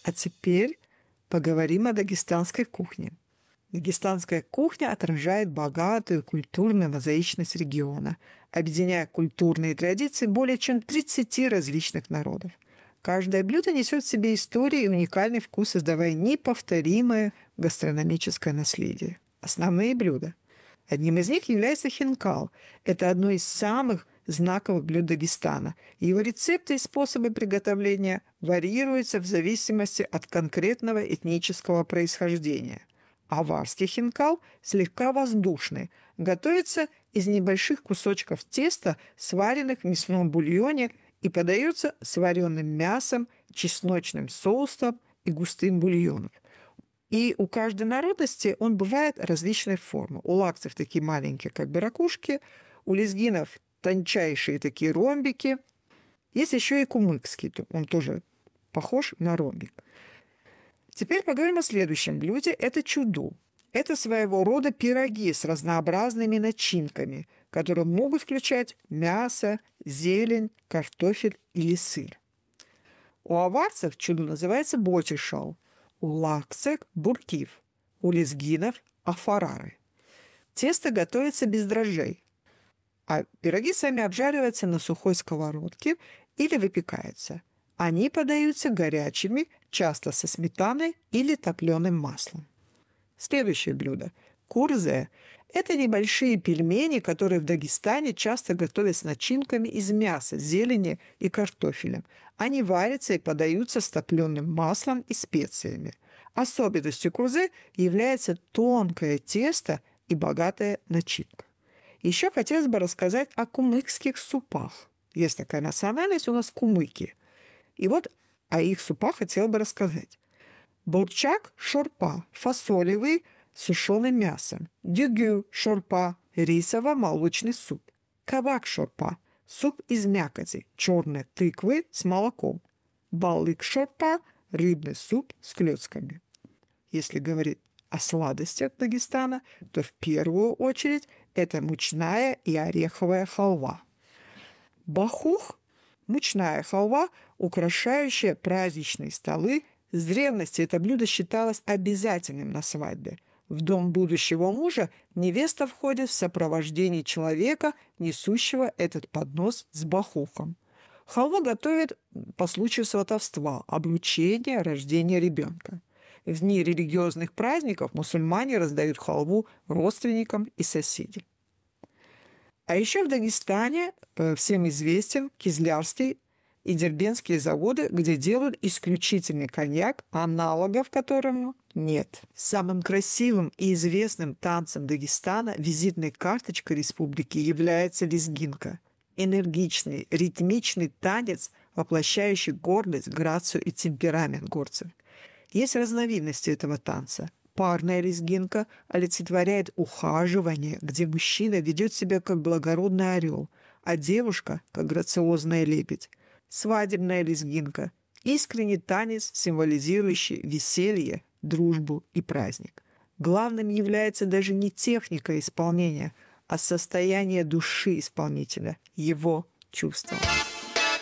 А теперь поговорим о дагестанской кухне. Дагестанская кухня отражает богатую культурную мозаичность региона, объединяя культурные традиции более чем 30 различных народов. Каждое блюдо несет в себе историю и уникальный вкус, создавая неповторимое гастрономическое наследие. Основные блюда. Одним из них является хинкал. Это одно из самых знаковых блюд Дагестана. Его рецепты и способы приготовления варьируются в зависимости от конкретного этнического происхождения. Аварский хинкал слегка воздушный. Готовится из небольших кусочков теста, сваренных в мясном бульоне, и подается с вареным мясом, чесночным соусом и густым бульоном. И у каждой народности он бывает различной формы. У лакцев такие маленькие, как бы ракушки, у лезгинов тончайшие такие ромбики. Есть еще и кумыкский, он тоже похож на ромбик. Теперь поговорим о следующем блюде. Это чуду. Это своего рода пироги с разнообразными начинками, которые могут включать мясо, зелень, картофель или сыр. У аварцев чуду называется ботишал, у лакцев – буркив, у лезгинов – афарары. Тесто готовится без дрожжей, а пироги сами обжариваются на сухой сковородке или выпекаются. Они подаются горячими, часто со сметаной или топленым маслом. Следующее блюдо – курзе. Это небольшие пельмени, которые в Дагестане часто готовят с начинками из мяса, зелени и картофеля. Они варятся и подаются с топленым маслом и специями. Особенностью курзе является тонкое тесто и богатая начинка. Еще хотелось бы рассказать о кумыкских супах. Есть такая национальность у нас кумыки. И вот о их супах хотела бы рассказать. Бурчак – шорпа, фасолевый с сушеным мясом. Дюгю – шорпа, рисово-молочный суп. Кабак – шорпа, суп из мякоти, черной тыквы с молоком. Балык – шорпа, рыбный суп с клетками. Если говорить о сладостях Дагестана, то в первую очередь это мучная и ореховая халва. Бахух – мучная халва, украшающая праздничные столы. С древности это блюдо считалось обязательным на свадьбе. В дом будущего мужа невеста входит в сопровождении человека, несущего этот поднос с бахухом. Халву готовят по случаю сватовства, обручения, рождения ребенка. В дни религиозных праздников мусульмане раздают халву родственникам и соседям. А еще в Дагестане всем известен Кизлярский и Дербентские заводы, где делают исключительный коньяк, аналогов которому нет. Самым красивым и известным танцем Дагестана, визитной карточкой республики, является лезгинка. Энергичный, ритмичный танец, воплощающий гордость, грацию и темперамент горцев. Есть разновидности этого танца. Парная лезгинка олицетворяет ухаживание, где мужчина ведет себя как благородный орел, а девушка – как грациозная лебедь. Свадебная лезгинка – искренний танец, символизирующий веселье, дружбу и праздник. Главным является даже не техника исполнения, а состояние души исполнителя, его чувства.